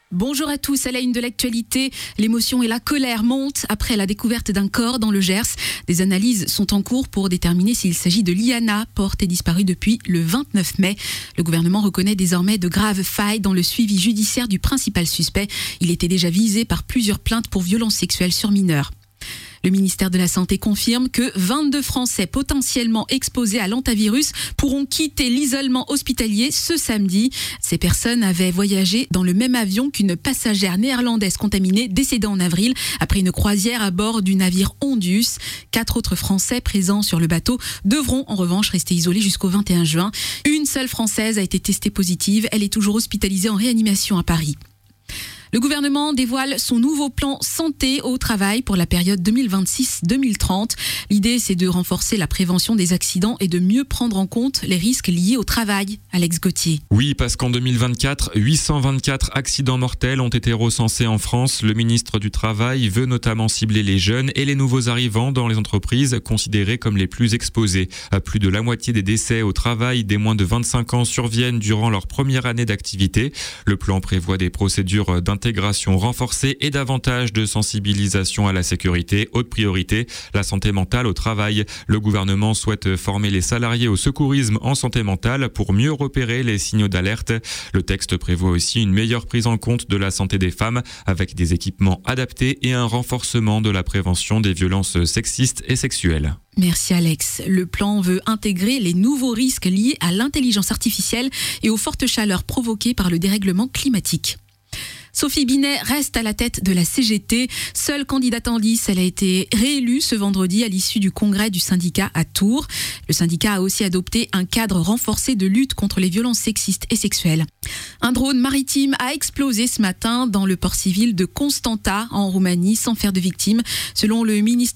Bonjour à tous, à la une de l'actualité, l'émotion et la colère montent après la découverte d'un corps dans le Gers. Des analyses sont en cours pour déterminer s'il s'agit de Liana, portée disparue depuis le 29 mai. Le gouvernement reconnaît désormais de graves failles dans le suivi judiciaire du principal suspect. Il était déjà visé par plusieurs plaintes pour violences sexuelles sur mineurs. Le ministère de la Santé confirme que 22 Français potentiellement exposés à l'hantavirus pourront quitter l'isolement hospitalier ce samedi. Ces personnes avaient voyagé dans le même avion qu'une passagère néerlandaise contaminée décédée en avril après une croisière à bord du navire Ondus. 4 autres Français présents sur le bateau devront en revanche rester isolés jusqu'au 21 juin. Une seule Française a été testée positive. Elle est toujours hospitalisée en réanimation à Paris. Le gouvernement dévoile son nouveau plan santé au travail pour la période 2026-2030. L'idée, c'est de renforcer la prévention des accidents et de mieux prendre en compte les risques liés au travail. Alex Gauthier. Oui, parce qu'en 2024, 824 accidents mortels ont été recensés en France. Le ministre du Travail veut notamment cibler les jeunes et les nouveaux arrivants dans les entreprises considérées comme les plus exposés. Plus de la moitié des décès au travail des moins de 25 ans surviennent durant leur première année d'activité. Le plan prévoit des procédures d'intégration renforcée et davantage de sensibilisation à la sécurité. Haute priorité, la santé mentale au travail. Le gouvernement souhaite former les salariés au secourisme en santé mentale pour mieux repérer les signaux d'alerte. Le texte prévoit aussi une meilleure prise en compte de la santé des femmes avec des équipements adaptés et un renforcement de la prévention des violences sexistes et sexuelles. Merci Alex. Le plan veut intégrer les nouveaux risques liés à l'intelligence artificielle et aux fortes chaleurs provoquées par le dérèglement climatique. Sophie Binet reste à la tête de la CGT. Seule candidate en lice, elle a été réélue ce vendredi à l'issue du congrès du syndicat à Tours. Le syndicat a aussi adopté un cadre renforcé de lutte contre les violences sexistes et sexuelles. Un drone maritime a explosé ce matin dans le port civil de Constanta en Roumanie sans faire de victimes. Selon le ministère